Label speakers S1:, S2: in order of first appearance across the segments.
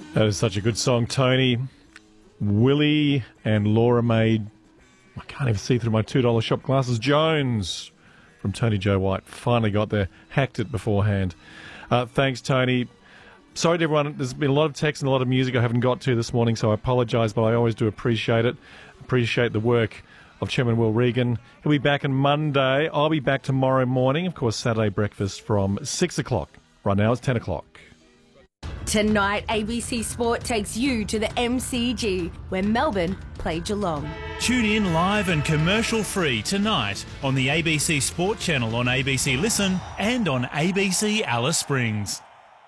S1: That is such a good song, Tony. Willie and Laura Mae, I can't even see through my $2 shop glasses, Jones from Tony Joe White. Finally got there, hacked it beforehand. Thanks, Tony. Sorry to everyone, there's been a lot of text and a lot of music I haven't got to this morning, so I apologise, but I always do appreciate it. Appreciate the work of Chairman Will Regan. He'll be back on Monday. I'll be back tomorrow morning. Of course, Saturday breakfast from 6 o'clock. Right now it's 10 o'clock.
S2: Tonight, ABC Sport takes you to the MCG, where Melbourne play Geelong.
S3: Tune in live and commercial-free tonight on the ABC Sport channel on ABC Listen and on ABC Alice Springs.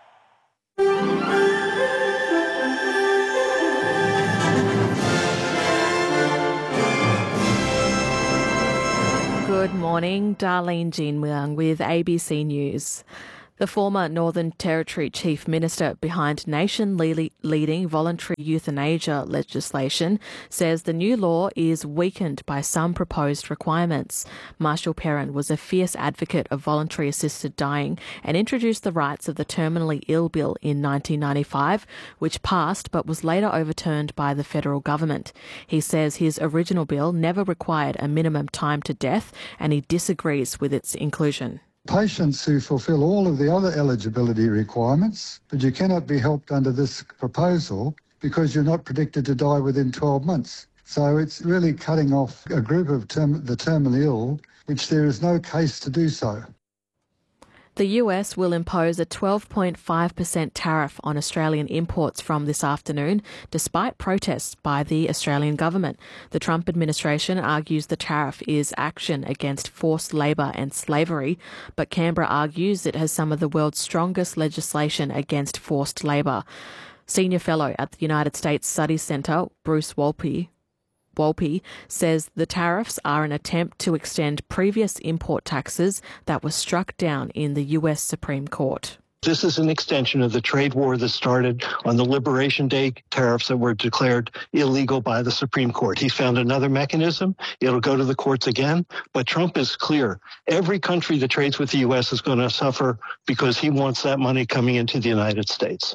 S4: Good morning, Darlene Jinwang with ABC News. The former Northern Territory Chief Minister behind nation-leading voluntary euthanasia legislation says the new law is weakened by some proposed requirements. Marshall Perrin was a fierce advocate of voluntary assisted dying and introduced the Rights of the Terminally Ill Bill in 1995, which passed but was later overturned by the federal government. He says his original bill never required a minimum time to death and he disagrees with its inclusion.
S5: Patients who fulfil all of the other eligibility requirements, but you cannot be helped under this proposal because you're not predicted to die within 12 months. So it's really cutting off a group of the terminally ill, which there is no case to do so.
S4: The US will impose a 12.5% tariff on Australian imports from this afternoon, despite protests by the Australian government. The Trump administration argues the tariff is action against forced labour and slavery, but Canberra argues it has some of the world's strongest legislation against forced labour. Senior fellow at the United States Studies Centre, Bruce Wolpe, says the tariffs are an attempt to extend previous import taxes that were struck down in the US Supreme Court.
S6: This is an extension of the trade war that started on the Liberation Day tariffs that were declared illegal by the Supreme Court. He found another mechanism. It'll go to the courts again. But Trump is clear. Every country that trades with the U.S. is going to suffer because he wants that money coming into the United States.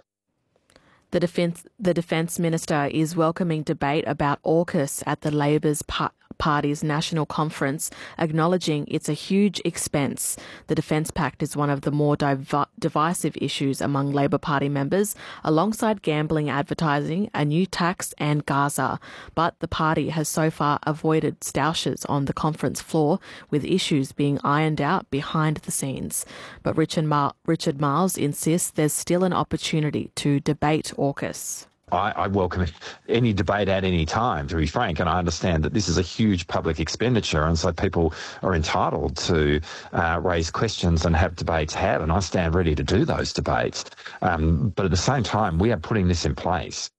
S4: The Defence Minister is welcoming debate about AUKUS at the Labor's Party's national conference, acknowledging it's a huge expense. The Defence Pact is one of the more divisive issues among Labor Party members, alongside gambling advertising, a new tax and Gaza. But the party has so far avoided stoushes on the conference floor, with issues being ironed out behind the scenes. But Richard Marles insists there's still an opportunity to debate AUKUS.
S7: I welcome any debate at any time, to be frank, and I understand that this is a huge public expenditure, and so people are entitled to raise questions and have debates had, and I stand ready to do those debates. But at the same time, we are putting this in place.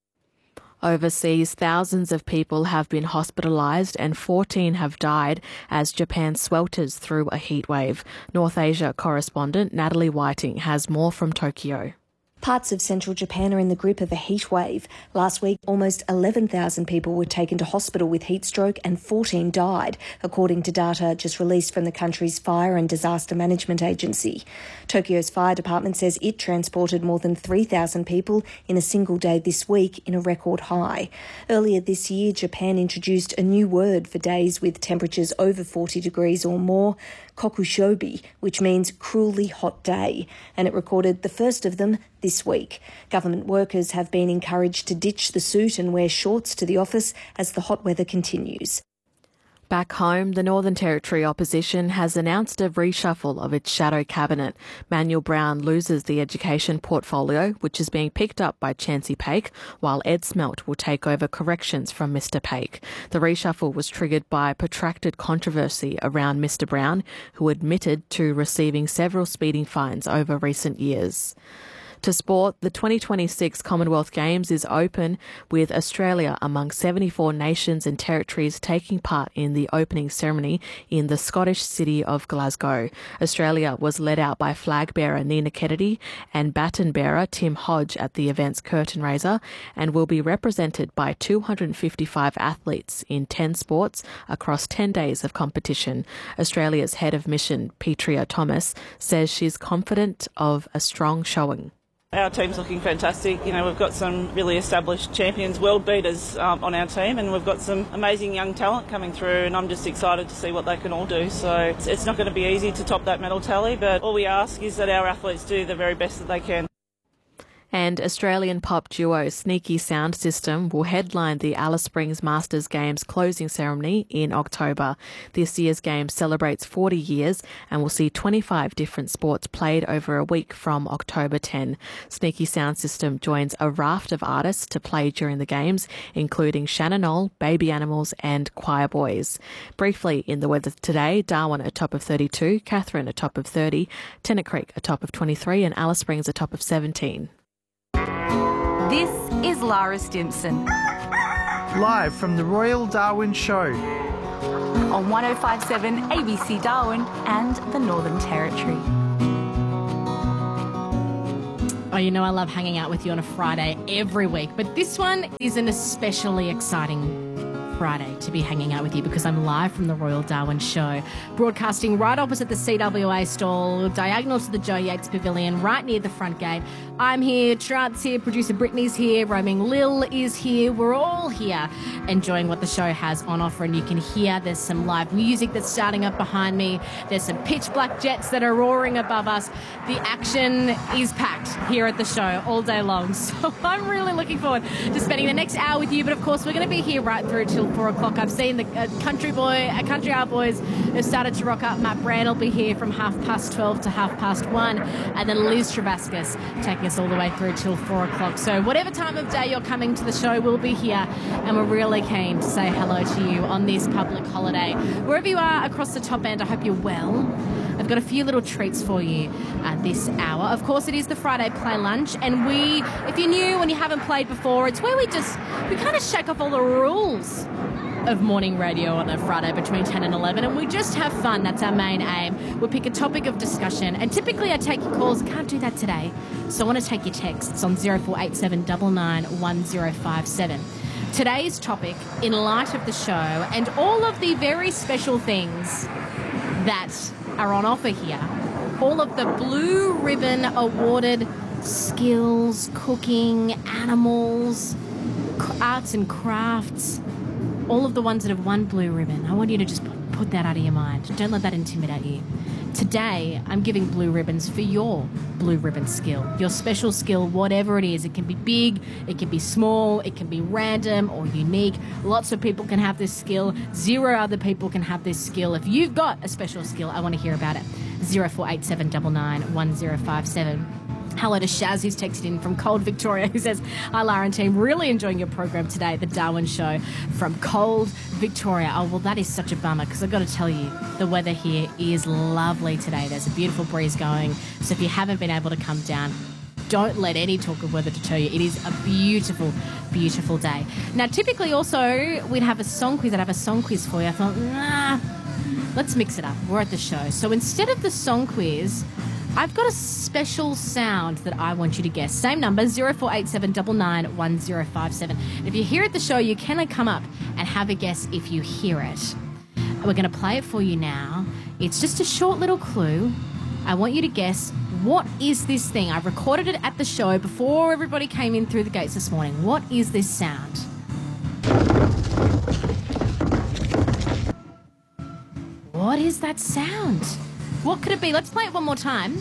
S4: Overseas, thousands of people have been hospitalised and 14 have died as Japan swelters through a heatwave. North Asia correspondent Natalie Whiting has more from Tokyo.
S8: Parts of central Japan are in the grip of a heat wave. Last week, almost 11,000 people were taken to hospital with heat stroke and 14 died, according to data just released from the country's Fire and Disaster Management Agency. Tokyo's fire department says it transported more than 3,000 people in a single day this week in a record high. Earlier this year, Japan introduced a new word for days with temperatures over 40 degrees or more, kokushobi, which means cruelly hot day, and it recorded the first of them this week. Government workers have been encouraged to ditch the suit and wear shorts to the office as the hot weather continues.
S4: Back home, the Northern Territory opposition has announced a reshuffle of its shadow cabinet. Manuel Brown loses the education portfolio, which is being picked up by Chancey Paik, while Ed Smelt will take over corrections from Mr Paik. The reshuffle was triggered by protracted controversy around Mr Brown, who admitted to receiving several speeding fines over recent years. To sport, the 2026 Commonwealth Games is open, with Australia among 74 nations and territories taking part in the opening ceremony in the Scottish city of Glasgow. Australia was led out by flag bearer Nina Kennedy and baton bearer Tim Hodge at the event's curtain raiser, and will be represented by 255 athletes in 10 sports across 10 days of competition. Australia's head of mission, Petria Thomas, says she's confident of a strong showing.
S9: Our team's looking fantastic. You know, we've got some really established champions, world beaters on our team, and we've got some amazing young talent coming through, and I'm just excited to see what they can all do. So it's not going to be easy to top that medal tally, but all we ask is that our athletes do the very best that they can.
S4: And Australian pop duo Sneaky Sound System will headline the Alice Springs Masters Games closing ceremony in October. This year's game celebrates 40 years and will see 25 different sports played over a week from October 10. Sneaky Sound System joins a raft of artists to play during the games, including Shannon Knoll, Baby Animals and Choir Boys. Briefly in the weather today, Darwin a top of 32, Katherine a top of 30, Tennant Creek a top of 23 and Alice Springs a top of 17.
S2: This is Lara Stimson.
S10: Live from the Royal Darwin Show.
S2: On 105.7 ABC Darwin and the Northern Territory.
S11: Oh, you know I love hanging out with you on a Friday every week, but this one is an especially exciting Friday to be hanging out with you because I'm live from the Royal Darwin Show, broadcasting right opposite the CWA stall, diagonal to the Joe Yates Pavilion, right near the front gate. I'm here, Trant's here, producer Brittany's here, roaming Lil is here. We're all here enjoying what the show has on offer, and you can hear there's some live music that's starting up behind me. There's some pitch black jets that are roaring above us. The action is packed here at the show all day long, so I'm really looking forward to spending the next hour with you. But of course, we're going to be here right through till 4 o'clock. I've seen the Country Hour boys have started to rock up. Matt Brand will be here from 12:30 to 1:30, and then Liz Travascus taking us all the way through till 4 o'clock. So whatever time of day you're coming to the show, we'll be here, and we're really keen to say hello to you on this public holiday. Wherever you are across the top end, I hope you're well. I've got a few little treats for you this hour. Of course, it is the Friday Play Lunch, and if you're new and you haven't played before, it's where we kind of shake off all the rules of morning radio on a Friday between 10 and 11, and we just have fun. That's our main aim. We'll pick a topic of discussion, and typically I take your calls. Can't do that today, so I want to take your texts on 0487 99 1057. Today's topic, in light of the show and all of the very special things that are on offer here, all of the blue ribbon awarded skills, cooking, animals, arts and crafts, all of the ones that have won blue ribbon. I want you to just put that out of your mind. Don't let that intimidate you. Today, I'm giving blue ribbons for your blue ribbon skill, your special skill, whatever it is. It can be big, it can be small, it can be random or unique. Lots of people can have this skill. 0 other people can have this skill. If you've got a special skill, I want to hear about it. 0487 99 1057. Hello to Shaz, who's texted in from Cold Victoria, who says, "Hi, Lara and team. Really enjoying your program today, The Darwin Show from Cold Victoria." Oh, well, that is such a bummer because I've got to tell you, the weather here is lovely today. There's a beautiful breeze going. So if you haven't been able to come down, don't let any talk of weather deter you. It is a beautiful, beautiful day. Now, typically also, we'd have a song quiz. I'd have a song quiz for you. I thought, let's mix it up. We're at the show. So instead of the song quiz, I've got a special sound that I want you to guess. Same number, 0487 99 1057. And if you hear it at the show, you can come up and have a guess if you hear it. We're going to play it for you now. It's just a short little clue. I want you to guess, what is this thing? I recorded it at the show before everybody came in through the gates this morning. What is this sound? What is that sound? What could it be? Let's play it one more time.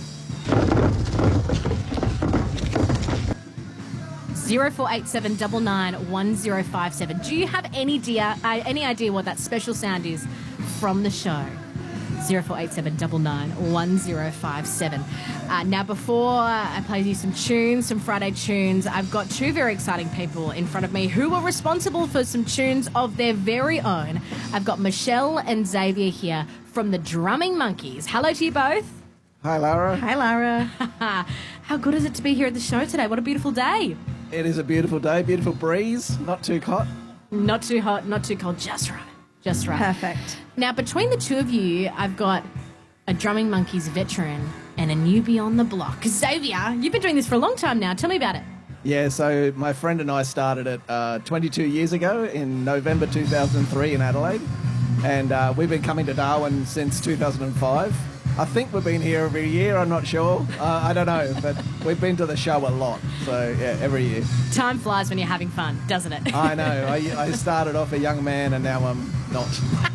S11: 0487 99 1057. Do you have any idea what that special sound is from the show? 0487 99 1057. Now, before I play you some tunes, some Friday tunes, I've got 2 very exciting people in front of me who are responsible for some tunes of their very own. I've got Michelle and Xavier here from the Drumming Monkeys. Hello to you both.
S10: Hi, Lara.
S11: Hi, Lara. How good is it to be here at the show today? What a beautiful day.
S10: It is a beautiful day, beautiful breeze, not too hot.
S11: Not too hot, not too cold, just right. Just right.
S12: Perfect.
S11: Now, between the two of you, I've got a Drumming Monkeys veteran and a newbie on the block. Xavier, you've been doing this for a long time now. Tell me about it.
S10: Yeah, so my friend and I started it 22 years ago in November 2003 in Adelaide. And we've been coming to Darwin since 2005. I think we've been here every year. I'm not sure. I don't know, but we've been to the show a lot. So, yeah, every year.
S11: Time flies when you're having fun, doesn't it?
S10: I know. I started off a young man and now I'm not.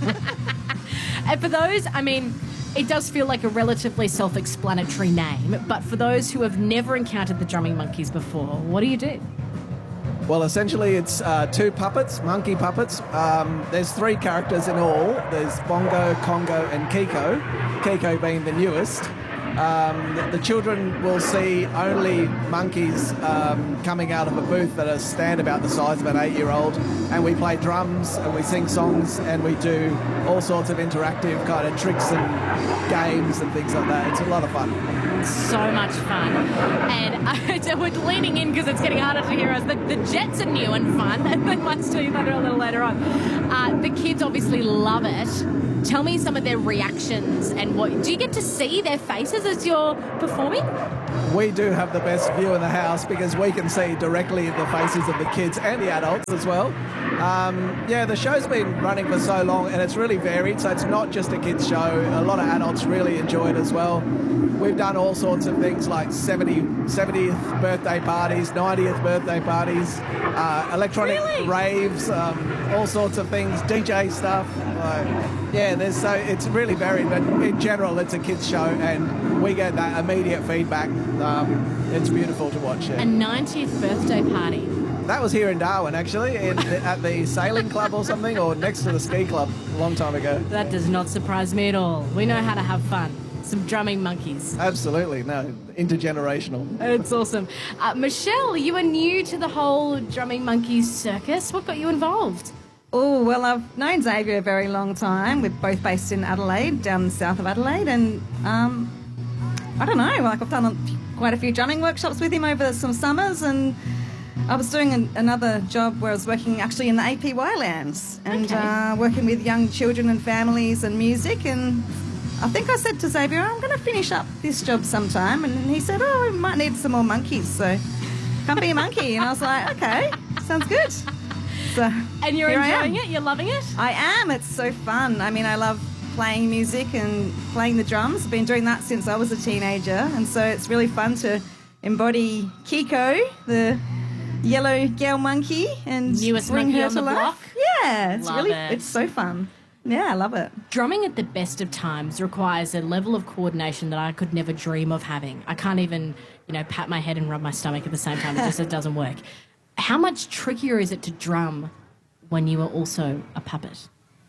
S11: And for those, I mean, it does feel like a relatively self-explanatory name, but for those who have never encountered the Drumming Monkeys before, what do you do?
S10: Well, essentially it's 2 puppets, monkey puppets. There's 3 characters in all. There's Bongo, Congo and Kiko, Kiko being the newest. The children will see only monkeys coming out of a booth that stand about the size of an 8-year-old, and we play drums and we sing songs and we do all sorts of interactive kind of tricks and games and things like that. It's a lot of fun.
S11: So much fun. And we're leaning in because it's getting harder to hear us. The Jets are new and fun, and they might tell you that a little later on. The kids obviously love it. Tell me some of their reactions and what... Do you get to see their faces as you're performing?
S10: We do have the best view in the house because we can see directly the faces of the kids and the adults as well. Yeah, the show's been running for so long and it's really varied, so it's not just a kids show. A lot of adults really enjoy it as well. We've done all sorts of things like 70th birthday parties, 90th birthday parties, electronic raves, all sorts of things, DJ stuff. Yeah, it's really varied, but in general, it's a kids' show, and we get that immediate feedback. It's beautiful to watch. Yeah.
S11: A 90th birthday party.
S10: That was here in Darwin, actually, at the sailing club or something, or next to the ski club a long time ago.
S11: That does not surprise me at all. We know how to have fun. Some drumming monkeys.
S10: Absolutely, no, intergenerational.
S11: It's awesome. Michelle, you are new to the whole Drumming Monkeys circus. What got you involved?
S12: Oh, well, I've known Xavier a very long time. We're both based in Adelaide, down south of Adelaide, and I don't know, like I've done quite a few drumming workshops with him over some summers, and I was doing another job where I was working actually in the APY lands and working with young children and families and music, and I think I said to Xavier, I'm going to finish up this job sometime, and he said, oh, we might need some more monkeys, so come be a monkey. And I was like, okay, sounds good. So,
S11: and you're enjoying it? You're loving it?
S12: I am. It's so fun. I mean, I love playing music and playing the drums. I've been doing that since I was a teenager, and so it's really fun to embody Kiko, the yellow girl monkey, and
S11: newest
S12: bring
S11: monkey
S12: her
S11: on
S12: to
S11: the
S12: life.
S11: block.
S12: Yeah, it's so fun. Yeah, I love it.
S11: Drumming at the best of times requires a level of coordination that I could never dream of having. I can't even, pat my head and rub my stomach at the same time. It doesn't work. How much trickier is it to drum when you are also a puppet?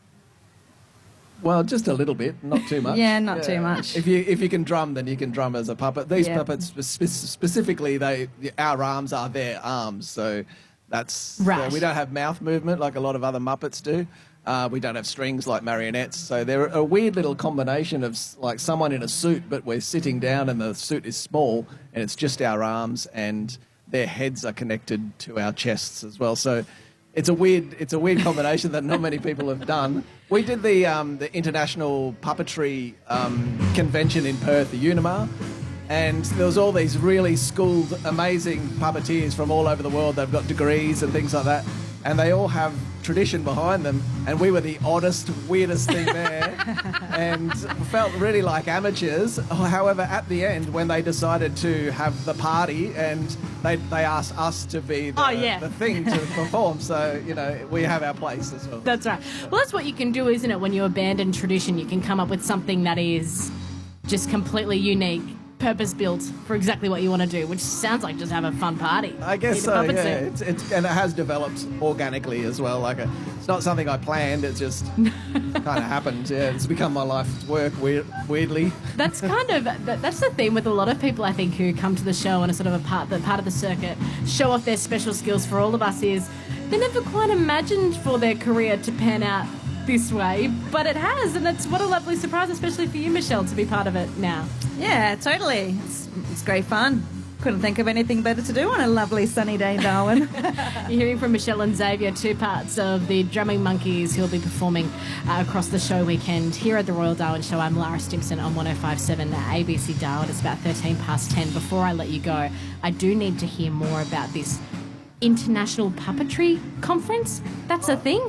S10: Well, just a little bit, not too much.
S12: Yeah, not too much.
S10: If you can drum, then you can drum as a puppet. These puppets specifically, our arms are their arms, so that's
S11: right.
S10: We don't have mouth movement like a lot of other Muppets do. We don't have strings like marionettes, so they're a weird little combination of like someone in a suit, but we're sitting down and the suit is small, and it's just our arms, and their heads are connected to our chests as well. So it's a weird combination that not many people have done. We did the International Puppetry Convention in Perth, the Unimar, and there was all these really schooled, amazing puppeteers from all over the world. They've got degrees and things like that, and they all have tradition behind them, and we were the oddest, weirdest thing there, and felt really like amateurs. However, at the end, when they decided to have the party, and they asked us to be the thing to perform, so, we have our place as well.
S11: That's right. Well, that's what you can do, isn't it? When you abandon tradition, you can come up with something that is just completely unique, purpose-built for exactly what you want to do, which sounds like just have a fun party.
S10: I guess so, yeah. And it has developed organically as well. Like it's not something I planned, it just kind of happened. Yeah, it's become my life's work, weirdly.
S11: That's that's the theme with a lot of people, I think, who come to the show and are sort of part of the circuit, show off their special skills. For all of us is they never quite imagined for their career to pan out this way, but it has, and it's what a lovely surprise, especially for you, Michelle, to be part of it now.
S12: Yeah, totally. It's great fun. Couldn't think of anything better to do on a lovely sunny day in Darwin.
S11: You're hearing from Michelle and Xavier, 2 parts of the Drumming Monkeys who'll be performing across the show weekend here at the Royal Darwin Show. I'm Lara Stimson on 105.7 ABC Darwin. It's about 10:13. Before I let you go, I do need to hear more about this International Puppetry Conference. That's a thing?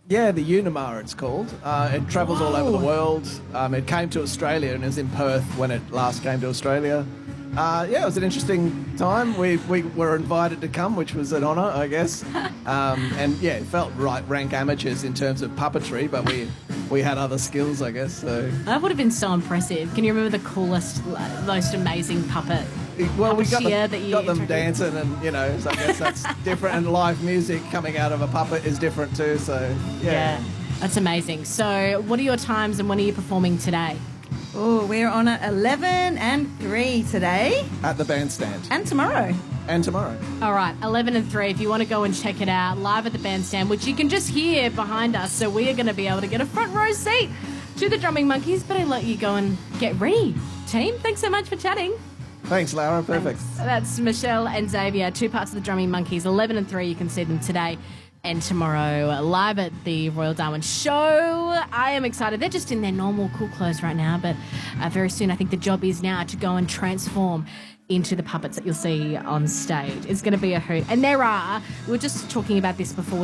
S10: Yeah, the Unimar it's called. It travels all over the world. It came to Australia and is in Perth when it last came to Australia. It was an interesting time. We were invited to come, which was an honour, I guess. It felt right, rank amateurs in terms of puppetry, but we had other skills, I guess. So
S11: that would have been so impressive. Can you remember the coolest, most amazing puppet?
S10: Well, we got them dancing, and so I guess that's different. And live music coming out of a puppet is different too. So yeah,
S11: that's amazing. So, what are your times, and when are you performing today?
S12: Oh, we're on at 11 and 3 today.
S10: At the bandstand.
S12: And tomorrow.
S11: All right, 11 and 3. If you want to go and check it out, live at the bandstand, which you can just hear behind us. So we are going to be able to get a front row seat to the Drumming Monkeys. But I'll let you go and get ready. Team, thanks so much for chatting.
S10: Thanks, Laura. Perfect.
S11: Thanks. That's Michelle and Xavier, two parts of the Drumming Monkeys, 11 and 3. You can see them today and tomorrow live at the Royal Darwin Show. I am excited. They're just in their normal cool clothes right now, but very soon I think the job is now to go and transform into the puppets that you'll see on stage. It's going to be a hoot. And we were just talking about this before we